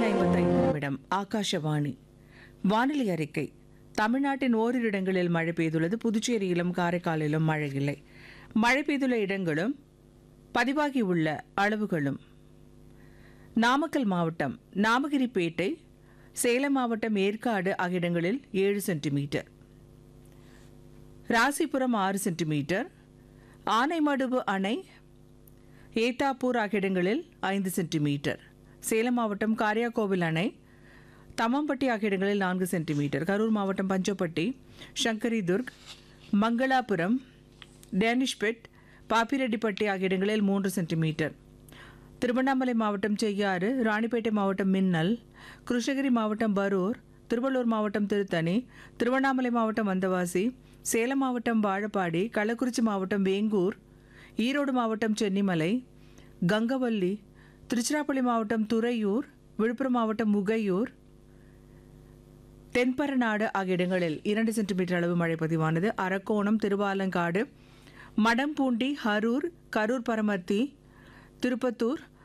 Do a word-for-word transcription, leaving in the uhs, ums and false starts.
ஐம்பத்தைந்து நிமிடம் ஆகாஷவாணி வானிலை அறிக்கை. தமிழ்நாட்டின் ஓரிரு இடங்களில் மழை பெய்துள்ளது. புதுச்சேரியிலும் காரைக்காலிலும் மழை இல்லை. மழை பெய்துள்ள இடங்களும் பதிவாகியுள்ள அளவுகளும்: நாமக்கல் மாவட்டம் நாமகிரிப்பேட்டை, சேலம் மாவட்டம் ஏற்காடு ஆகிய இடங்களில் ஏழு சென்டிமீட்டர், ராசிபுரம் ஆறு சென்டிமீட்டர், ஆனைமடுவு அணை, ஏத்தாப்பூர் ஆகிய இடங்களில் ஐந்து சென்டிமீட்டர், சேலம் மாவட்டம் காரியாக்கோவில் அணை, தம்மம்பட்டி ஆகிய இடங்களில் நான்கு சென்டிமீட்டர், கரூர் மாவட்டம் பஞ்சப்பட்டி, சங்கரிதுர்க், மங்களாபுரம், டேனிஷ்பெட், பாப்பிரெட்டிப்பட்டி ஆகிய இடங்களில் மூன்று சென்டிமீட்டர், திருவண்ணாமலை மாவட்டம் செய்யாறு, ராணிப்பேட்டை மாவட்டம் மின்னல், கிருஷ்ணகிரி மாவட்டம் பரூர், திருவள்ளூர் மாவட்டம் திருத்தணி, திருவண்ணாமலை மாவட்டம் வந்தவாசி, சேலம் மாவட்டம் வாழப்பாடி, கள்ளக்குறிச்சி மாவட்டம் வேங்கூர், ஈரோடு மாவட்டம் சென்னிமலை, கங்கவல்லி, திருச்சிராப்பள்ளி மாவட்டம் துறையூர், விழுப்புரம் மாவட்டம் முகையூர், தென்பரநாடு ஆகிய இடங்களில் இரண்டு சென்டிமீட்டர் அளவு மழை பதிவானது. அரக்கோணம், திருவாலங்காடு, மடம்பூண்டி, ஹரூர், கரூர் பரமத்தி, திருப்பத்தூர்,